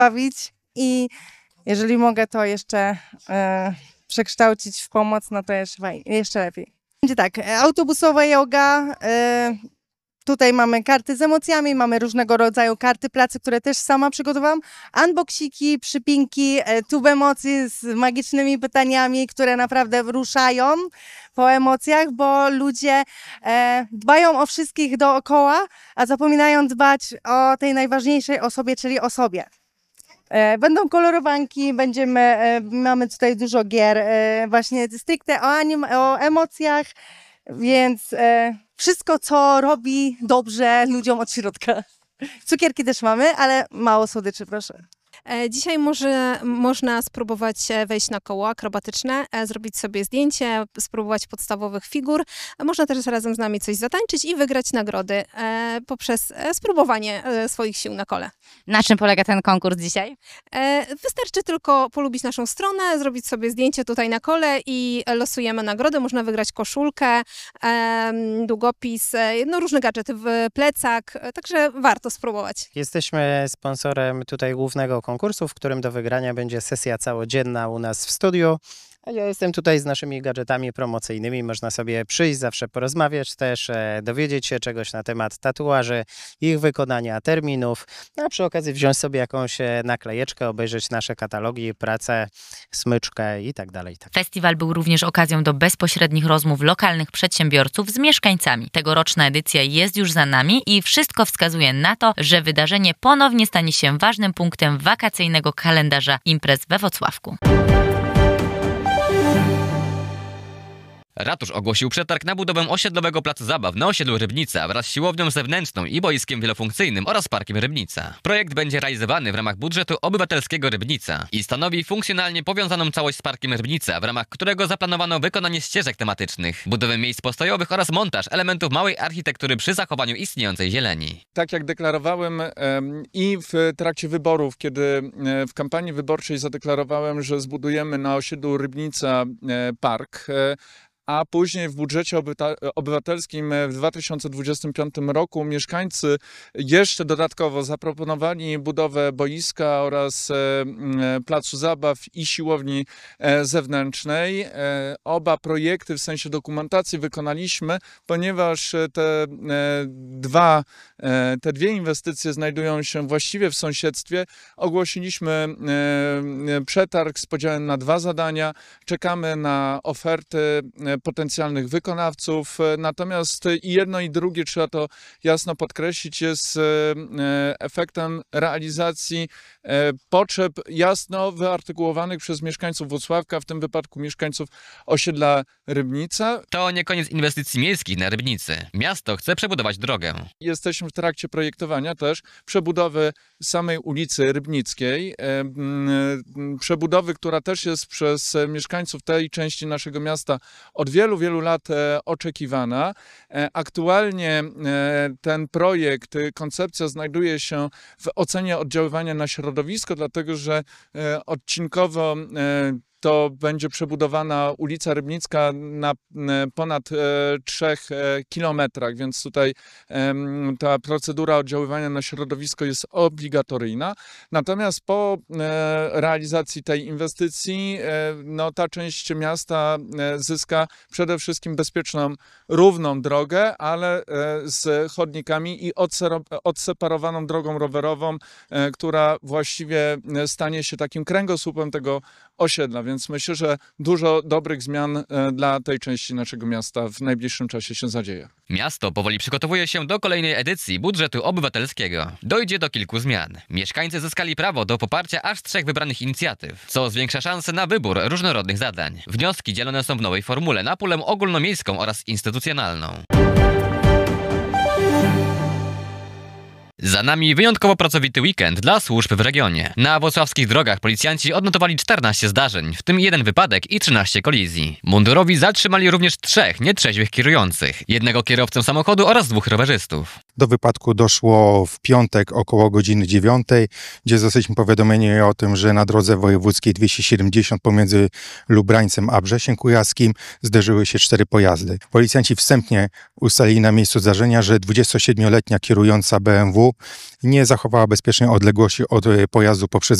bawić i jeżeli mogę to jeszcze przekształcić w pomoc, no to jeszcze lepiej. Będzie tak, autobusowa joga, tutaj mamy karty z emocjami, mamy różnego rodzaju karty pracy, które też sama przygotowałam, unboxiki, przypinki, tub emocji z magicznymi pytaniami, które naprawdę ruszają po emocjach, bo ludzie dbają o wszystkich dookoła, a zapominają dbać o tej najważniejszej osobie, czyli o sobie. Będą kolorowanki, mamy tutaj dużo gier, właśnie stricte o emocjach, więc wszystko, co robi dobrze ludziom od środka. Cukierki też mamy, ale mało słodyczy, proszę. Dzisiaj można spróbować wejść na koło akrobatyczne, zrobić sobie zdjęcie, spróbować podstawowych figur. Można też razem z nami coś zatańczyć i wygrać nagrody poprzez spróbowanie swoich sił na kole. Na czym polega ten konkurs dzisiaj? Wystarczy tylko polubić naszą stronę, zrobić sobie zdjęcie tutaj na kole i losujemy nagrody. Można wygrać koszulkę, długopis, różne gadżety, plecak, także warto spróbować. Jesteśmy sponsorem tutaj głównego konkursu, w którym do wygrania będzie sesja całodzienna u nas w studiu. A ja jestem tutaj z naszymi gadżetami promocyjnymi. Można sobie przyjść, zawsze porozmawiać też, dowiedzieć się czegoś na temat tatuaży, ich wykonania, terminów, a przy okazji wziąć sobie jakąś naklejeczkę, obejrzeć nasze katalogi, pracę, smyczkę i tak dalej. Festiwal był również okazją do bezpośrednich rozmów lokalnych przedsiębiorców z mieszkańcami. Tegoroczna edycja jest już za nami i wszystko wskazuje na to, że wydarzenie ponownie stanie się ważnym punktem wakacyjnego kalendarza imprez we Włocławku. Ratusz ogłosił przetarg na budowę osiedlowego placu zabaw na osiedlu Rybnica wraz z siłownią zewnętrzną i boiskiem wielofunkcyjnym oraz parkiem Rybnica. Projekt będzie realizowany w ramach budżetu obywatelskiego Rybnica i stanowi funkcjonalnie powiązaną całość z parkiem Rybnica, w ramach którego zaplanowano wykonanie ścieżek tematycznych, budowę miejsc postojowych oraz montaż elementów małej architektury przy zachowaniu istniejącej zieleni. Tak jak deklarowałem i w trakcie wyborów, kiedy w kampanii wyborczej zadeklarowałem, że zbudujemy na osiedlu Rybnica park, a później w budżecie obywatelskim w 2025 roku mieszkańcy jeszcze dodatkowo zaproponowali budowę boiska oraz placu zabaw i siłowni zewnętrznej. Oba projekty w sensie dokumentacji wykonaliśmy, ponieważ te dwie inwestycje znajdują się właściwie w sąsiedztwie. Ogłosiliśmy przetarg z podziałem na 2 zadania. Czekamy na oferty potencjalnych wykonawców, natomiast i jedno i drugie, trzeba to jasno podkreślić, jest efektem realizacji potrzeb jasno wyartykułowanych przez mieszkańców Włocławka, w tym wypadku mieszkańców osiedla Rybnica. To nie koniec inwestycji miejskich na Rybnicy. Miasto chce przebudować drogę. Jesteśmy w trakcie projektowania też przebudowy samej ulicy Rybnickiej. Przebudowy, która też jest przez mieszkańców tej części naszego miasta od wielu, wielu lat oczekiwana. Aktualnie ten projekt, koncepcja znajduje się w ocenie oddziaływania na środowisko, dlatego że odcinkowo to będzie przebudowana ulica Rybnicka na ponad 3 kilometrach, więc tutaj ta procedura oddziaływania na środowisko jest obligatoryjna. Natomiast po realizacji tej inwestycji ta część miasta zyska przede wszystkim bezpieczną, równą drogę, ale z chodnikami i odseparowaną drogą rowerową, która właściwie stanie się takim kręgosłupem tego osiedla, więc myślę, że dużo dobrych zmian dla tej części naszego miasta w najbliższym czasie się zadzieje. Miasto powoli przygotowuje się do kolejnej edycji budżetu obywatelskiego. Dojdzie do kilku zmian. Mieszkańcy zyskali prawo do poparcia aż 3 wybranych inicjatyw, co zwiększa szanse na wybór różnorodnych zadań. Wnioski dzielone są w nowej formule na pulę ogólnomiejską oraz instytucjonalną. Za nami wyjątkowo pracowity weekend dla służb w regionie. Na włocławskich drogach policjanci odnotowali 14 zdarzeń, w tym 1 wypadek i 13 kolizji. Mundurowi zatrzymali również 3 nietrzeźwych kierujących, 1 kierowcę samochodu oraz 2 rowerzystów. Do wypadku doszło w piątek około godziny 9, gdzie zostaliśmy powiadomieni o tym, że na drodze wojewódzkiej 270 pomiędzy Lubrańcem a Brzesiem Kujawskim zderzyły się 4 pojazdy. Policjanci wstępnie ustalili na miejscu zdarzenia, że 27-letnia kierująca BMW nie zachowała bezpiecznej odległości od pojazdu poprzez